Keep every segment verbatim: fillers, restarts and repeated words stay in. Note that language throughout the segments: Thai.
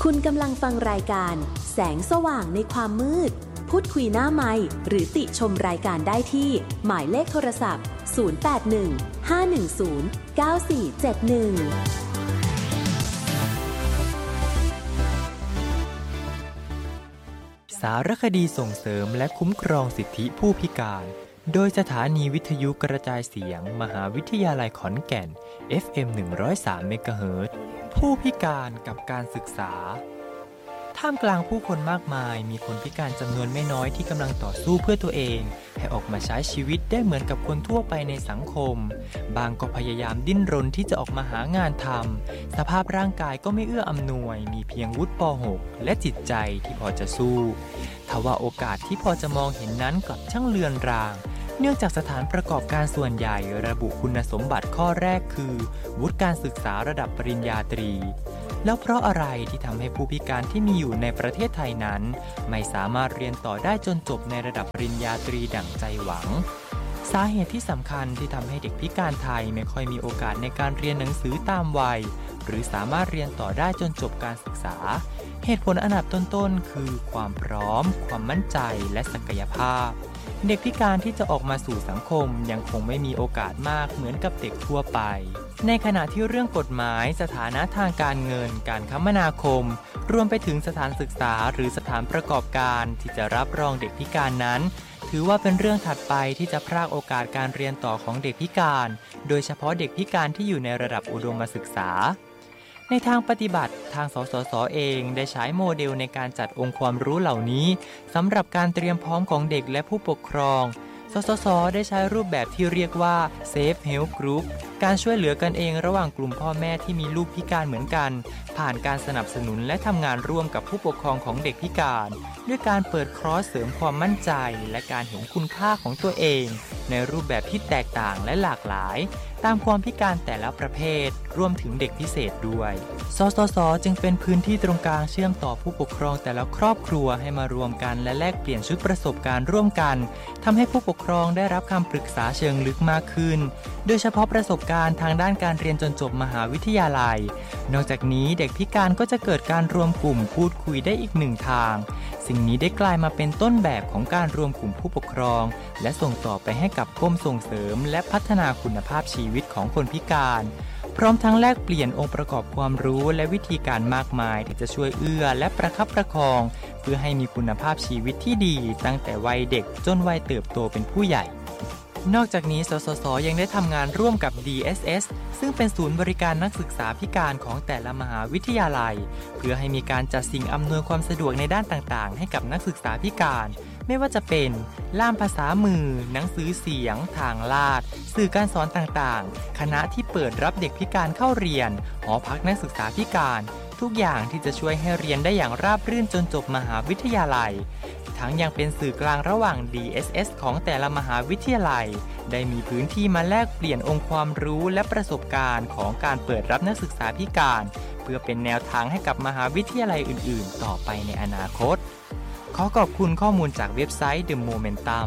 คุณกำลังฟังรายการแสงสว่างในความมืดพูดคุยหน้าไมค์หรือติชมรายการได้ที่หมายเลขโทรศัพท์ศูนย์ แปด หนึ่ง ห้า หนึ่ง ศูนย์ เก้า สี่ เจ็ด หนึ่งสารคดีส่งเสริมและคุ้มครองสิทธิผู้พิการโดยสถานีวิทยุกระจายเสียงมหาวิทยาลัยขอนแก่น เอฟ เอ็ม หนึ่งร้อยสาม เมกะเฮิรตซ์ ผู้พิการกับการศึกษาท่ามกลางผู้คนมากมายมีคนพิการจำนวนไม่น้อยที่กำลังต่อสู้เพื่อตัวเองให้ออกมาใช้ชีวิตได้เหมือนกับคนทั่วไปในสังคมบางก็พยายามดิ้นรนที่จะออกมาหางานทำสภาพร่างกายก็ไม่เอื้ออำนวยมีเพียงวุฒิป หก และจิตใจที่พอจะสู้ทว่าโอกาสที่พอจะมองเห็นนั้นกลับช่างเลือนรางเนื่องจากสถานประกอบการส่วนใหญ่ระบุคุณสมบัติข้อแรกคือวุฒิการศึกษาระดับปริญญาตรีแล้วเพราะอะไรที่ทำให้ผู้พิการที่มีอยู่ในประเทศไทยนั้นไม่สามารถเรียนต่อได้จนจบในระดับปริญญาตรีดั่งใจหวังสาเหตุที่สำคัญที่ทำให้เด็กพิการไทยไม่ค่อยมีโอกาสในการเรียนหนังสือตามวัยหรือสามารถเรียนต่อได้จนจบการศึกษาเหตุผลอันดับต้นๆคือความพร้อมความมั่นใจและศักยภาพเด็กพิการที่จะออกมาสู่สังคมยังคงไม่มีโอกาสมากเหมือนกับเด็กทั่วไปในขณะที่เรื่องกฎหมายสถานะทางการเงินการคมนาคมรวมไปถึงสถานศึกษาหรือสถานประกอบการที่จะรับรองเด็กพิการนั้นถือว่าเป็นเรื่องถัดไปที่จะพรากโอกาสการเรียนต่อของเด็กพิการโดยเฉพาะเด็กพิการที่อยู่ในระดับอุดมศึกษาในทางปฏิบัติทางสสส.เองได้ใช้โมเดลในการจัดองค์ความรู้เหล่านี้สำหรับการเตรียมพร้อมของเด็กและผู้ปกครองสสส.ได้ใช้รูปแบบที่เรียกว่า Safe Health Group การช่วยเหลือกันเองระหว่างกลุ่มพ่อแม่ที่มีลูกพิการเหมือนกันผ่านการสนับสนุนและทำงานร่วมกับผู้ปกครองของเด็กพิการด้วยการเปิดคอร์สเสริมความมั่นใจและการเห็นคุณค่าของตัวเองในรูปแบบที่แตกต่างและหลากหลายตามความพิการแต่ละประเภทรวมถึงเด็กพิเศษด้วยสสส.จึงเป็นพื้นที่ตรงกลางเชื่อมต่อผู้ปกครองแต่ละครอบครัวให้มารวมกันและแลกเปลี่ยนชุดประสบการณ์ร่วมกันทำให้ผู้ปกครองได้รับคำปรึกษาเชิงลึกมากขึ้นโดยเฉพาะประสบการณ์ทางด้านการเรียนจนจบมหาวิทยาลัยนอกจากนี้เด็กพิการก็จะเกิดการรวมกลุ่มพูดคุยได้อีกหนึ่งทางสิ่งนี้ได้กลายมาเป็นต้นแบบของการรวมกลุ่มผู้ปกครองและส่งต่อไปให้กับกรมส่งเสริมและพัฒนาคุณภาพชีวิตของคนพิการพร้อมทั้งแลกเปลี่ยนองค์ประกอบความรู้และวิธีการมากมายที่จะช่วยเอื้อและประคับประคองเพื่อให้มีคุณภาพชีวิตที่ดีตั้งแต่วัยเด็กจนวัยเติบโตเป็นผู้ใหญ่นอกจากนี้สสส.ยังได้ทำงานร่วมกับ ดี เอส เอส ซึ่งเป็นศูนย์บริการนักศึกษาพิการของแต่ละมหาวิทยาลัยเพื่อให้มีการจัดสิ่งอำนวยความสะดวกในด้านต่างๆให้กับนักศึกษาพิการไม่ว่าจะเป็นล่ามภาษามือหนังสือเสียงทางลาดสื่อการสอนต่างๆคณะที่เปิดรับเด็กพิการเข้าเรียนหอพักนักศึกษาพิการทุกอย่างที่จะช่วยให้เรียนได้อย่างราบรื่นจนจบมหาวิทยาลัยทั้งยังเป็นสื่อกลางระหว่าง ดี เอส เอส ของแต่ละมหาวิทยาลัยได้มีพื้นที่มาแลกเปลี่ยนองค์ความรู้และประสบการณ์ของการเปิดรับนักศึกษาพิการเพื่อเป็นแนวทางให้กับมหาวิทยาลัยอื่นๆต่อไปในอนาคตขอขอบคุณข้อมูลจากเว็บไซต์ The Momentum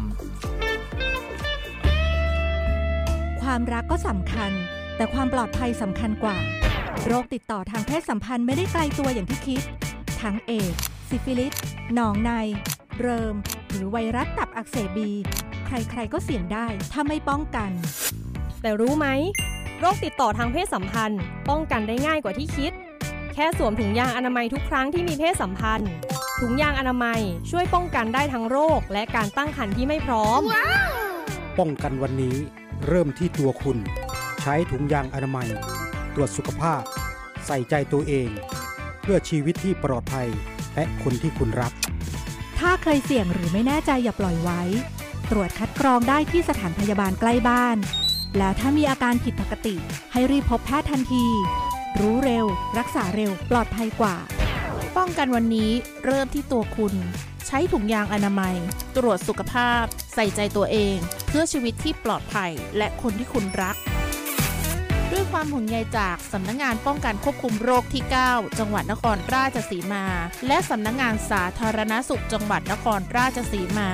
ความรักก็สำคัญแต่ความปลอดภัยสำคัญกว่าโรคติดต่อทางเพศสัมพันธ์ไม่ได้ไกลตัวอย่างที่คิดทั้งเอดส์ซิฟิลิสหนองในเริมหรือไวรัสตับอักเสบบีใครๆก็เสี่ยงได้ถ้าไม่ป้องกันแต่รู้ไหมโรคติดต่อทางเพศสัมพันธ์ป้องกันได้ง่ายกว่าที่คิดแค่สวมถุงยางอนามัยทุกครั้งที่มีเพศสัมพันธ์ถุงยางอนามัยช่วยป้องกันได้ทั้งโรคและการตั้งครรภ์ที่ไม่พร้อม wow! ป้องกันวันนี้เริ่มที่ตัวคุณใช้ถุงยางอนามัยตรวจสุขภาพใส่ใจตัวเองเพื่อชีวิตที่ปลอดภัยและคนที่คุณรักถ้าเคยเสี่ยงหรือไม่แน่ใจอย่าปล่อยไว้ตรวจคัดกรองได้ที่สถานพยาบาลใกล้บ้านแล้วถ้ามีอาการผิดปกติให้รีบพบแพทย์ทันทีรู้เร็วรักษาเร็วปลอดภัยกว่าป้องกันวันนี้เริ่มที่ตัวคุณใช้ถุงยางอนามัยตรวจสุขภาพใส่ใจตัวเองเพื่อชีวิตที่ปลอดภัยและคนที่คุณรักด้วยความห่วงใยจากสำนักงานป้องกันควบคุมโรคที่เก้าจังหวัดนครราชสีมาและสำนักงานสาธารณสุขจังหวัดนครราชสีมา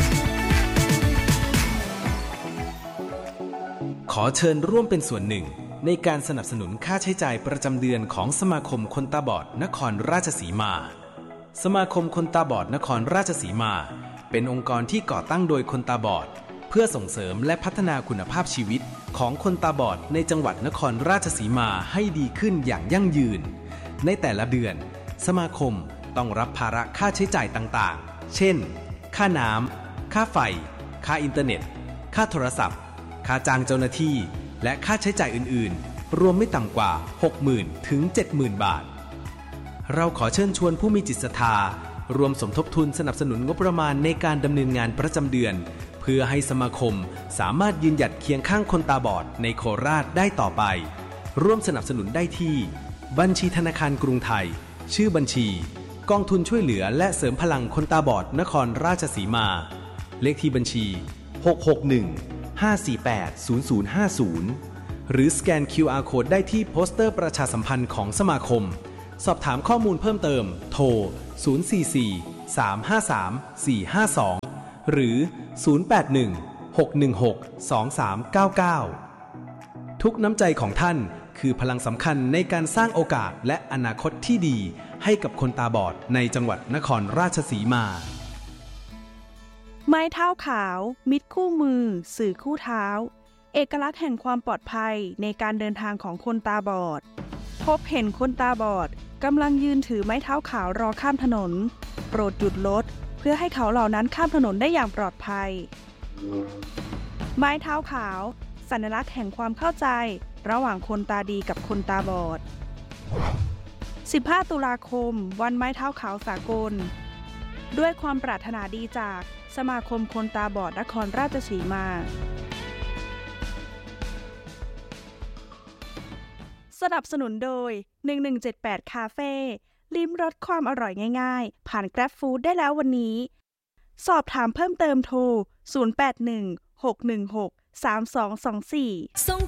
ขอเชิญร่วมเป็นส่วนหนึ่งในการสนับสนุนค่าใช้จ่ายประจำเดือนของสมาคมคนตาบอดนครราชสีมาสมาคมคนตาบอดนครราชสีมาเป็นองค์กรที่ก่อตั้งโดยคนตาบอดเพื่อส่งเสริมและพัฒนาคุณภาพชีวิตของคนตาบอดในจังหวัดนครราชสีมาให้ดีขึ้นอย่างยั่งยืนในแต่ละเดือนสมาคมต้องรับภาระค่าใช้จ่ายต่างๆเช่นค่าน้ำค่าไฟค่าอินเทอร์เน็ตค่าโทรศัพท์ค่าจ้างเจ้าหน้าที่และค่าใช้จ่ายอื่นๆรวมไม่ต่ำกว่า หกหมื่น ถึง เจ็ดหมื่น บาทเราขอเชิญชวนผู้มีจิตศรัทธารวมสมทบทุนสนับสนุนงบประมาณในการดำเนินงานประจำเดือนเพื่อให้สมาคมสามารถยืนหยัดเคียงข้างคนตาบอดในโคราชได้ต่อไปร่วมสนับสนุนได้ที่บัญชีธนาคารกรุงไทยชื่อบัญชีกองทุนช่วยเหลือและเสริมพลังคนตาบอดนครราชสีมาเลขที่บัญชีหก หก หนึ่ง ห้า สี่ แปด ศูนย์ ศูนย์ ห้า ศูนย์หรือสแกน คิว อาร์ Code ได้ที่โปสเตอร์ประชาสัมพันธ์ของสมาคมสอบถามข้อมูลเพิ่มเติมโทรศูนย์ สี่ สี่ สาม ห้า สาม สี่ ห้า สองหรือศูนย์ แปด หนึ่ง หก หนึ่ง หก สอง สาม เก้า เก้าทุกน้ำใจของท่านคือพลังสำคัญในการสร้างโอกาสและอนาคตที่ดีให้กับคนตาบอดในจังหวัดนครราชสีมาไม้เท้าขาวมิตรคู่มือสื่อคู่เท้าเอกลักษณ์แห่งความปลอดภัยในการเดินทางของคนตาบอดพบเห็นคนตาบอดกำลังยืนถือไม้เท้าขาวรอข้ามถนนโปรดหยุดรถเพื่อให้เขาเหล่านั้นข้ามถนนได้อย่างปลอดภัยไม้เท้าขาวสัญลักษณ์แห่งความเข้าใจระหว่างคนตาดีกับคนตาบอดสิบห้าตุลาคมวันไม้เท้าขาวสากลด้วยความปรารถนาดีจากสมาคมคนตาบอดนครราชสีมาสนับสนุนโดยหนึ่งหนึ่งเจ็ดแปดคาเฟ่ลิ้มรสความอร่อยง่ายๆผ่าน Grab Food ได้แล้ววันนี้สอบถามเพิ่มเติมโทรศูนย์ แปด หนึ่ง หก หนึ่ง หก สาม สอง สอง สี่สง